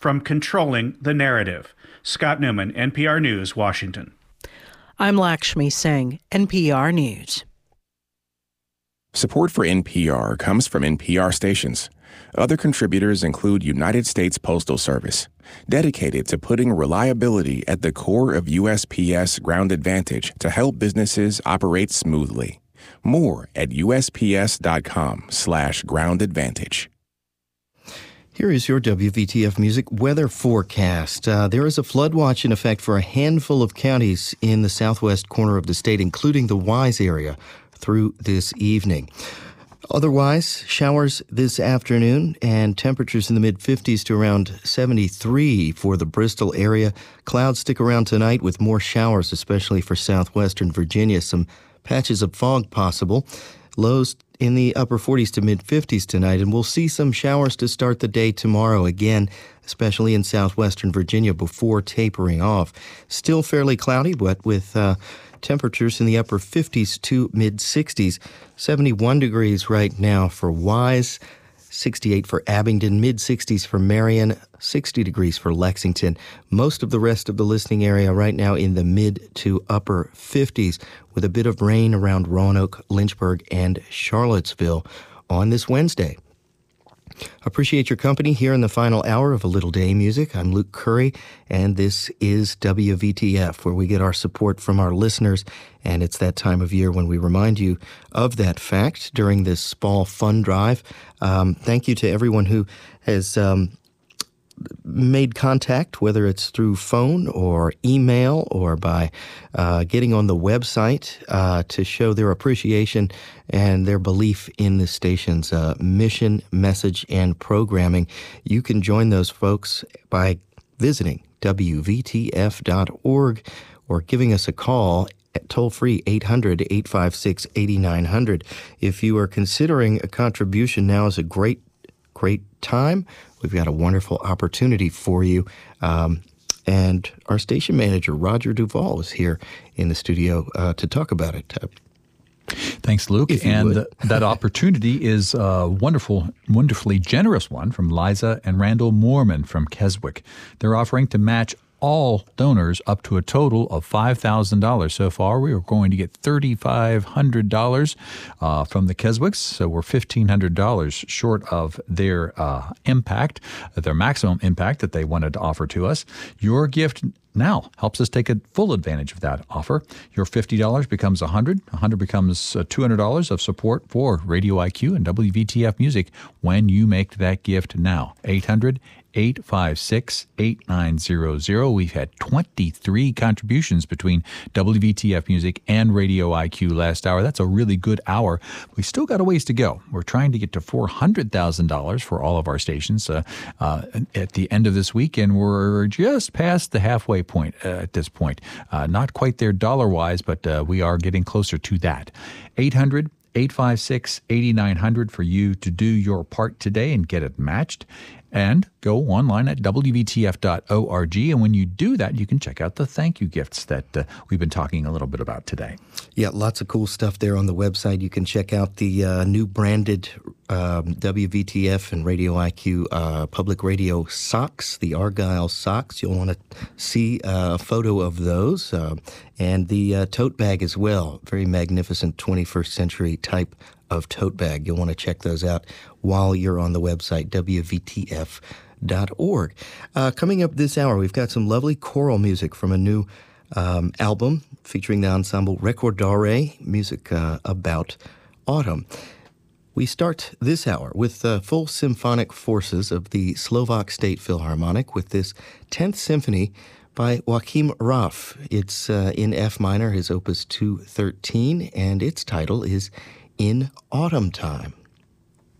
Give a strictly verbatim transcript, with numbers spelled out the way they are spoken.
from controlling the narrative. Scott Newman, N P R News, Washington. I'm Lakshmi Singh, N P R News. Support for N P R comes from N P R stations. Other contributors include United States Postal Service, dedicated to putting reliability at the core of U S P S Ground Advantage to help businesses operate smoothly. More at U S P S dot com slash ground advantage. Here is your W V T F Music weather forecast. Uh, there is a flood watch in effect for a handful of counties in the southwest corner of the state, including the Wise area, through this evening. Otherwise, showers this afternoon and temperatures in the mid-fifties to around seventy-three for the Bristol area. Clouds stick around tonight with more showers, especially for southwestern Virginia. Some patches of fog possible. Lows in the upper forties to mid-fifties tonight, and we'll see some showers to start the day tomorrow again, especially in southwestern Virginia before tapering off. Still fairly cloudy, but with uh, temperatures in the upper fifties to mid-sixties. seventy-one degrees right now for Wise, sixty-eight for Abingdon, mid-sixties for Marion, sixty degrees for Lexington. Most of the rest of the listening area right now in the mid to upper fifties, with a bit of rain around Roanoke, Lynchburg, and Charlottesville on this Wednesday. Appreciate your company here in the final hour of A Little Day Music. I'm Luke Curry, and this is W V T F, where we get our support from our listeners, and it's that time of year when we remind you of that fact during this fall fund drive. Um, thank you to everyone who has um, made contact, whether it's through phone or email or by uh, getting on the website uh, to show their appreciation and their belief in the station's uh, mission, message, and programming. You can join those folks by visiting W V T F dot org or giving us a call at toll-free eight hundred, eight five six, eight nine zero zero. If you are considering a contribution, now is a great, great time. We've got a wonderful opportunity for you. Um, and our station manager, Roger Duvall, is here in the studio uh, to talk about it. Uh, Thanks, Luke. And th- that opportunity is a wonderful, wonderfully generous one from Liza and Randall Moorman from Keswick. They're offering to match all donors up to a total of five thousand dollars. So far, we are going to get three thousand five hundred dollars uh, from the Keswicks, so we're fifteen hundred dollars short of their uh, impact, their maximum impact that they wanted to offer to us. Your gift now helps us take a full advantage of that offer. Your fifty dollars becomes one hundred dollars. one hundred dollars becomes uh, two hundred dollars of support for Radio I Q and W V T F Music when you make that gift now. eight hundred, eight five six, eight nine zero zero. We've had twenty-three contributions between W V T F Music and Radio I Q last hour. That's a really good hour. We still got a ways to go. We're trying to get to four hundred thousand dollars for all of our stations uh, uh, at the end of this week, and we're just past the halfway point uh, at this point. Uh, not quite there dollar-wise, but uh, we are getting closer to that. eight hundred, eight five six, eight nine zero zero for you to do your part today and get it matched. And go online at W V T F dot org. And when you do that, you can check out the thank you gifts that uh, we've been talking a little bit about today. Yeah, lots of cool stuff there on the website. You can check out the uh, new branded um, W V T F and Radio I Q uh, public radio socks, the Argyle socks. You'll want to see a photo of those. Uh, and the uh, tote bag as well. Very magnificent twenty-first century type of tote bag. You'll want to check those out while you're on the website, W V T F dot org. Uh, coming up this hour, we've got some lovely choral music from a new um, album featuring the ensemble Recordare, music uh, about autumn. We start this hour with the full symphonic forces of the Slovak State Philharmonic with this tenth Symphony by Joachim Raff. It's uh, in F minor, his opus two thirteen, and its title is In Autumn Time.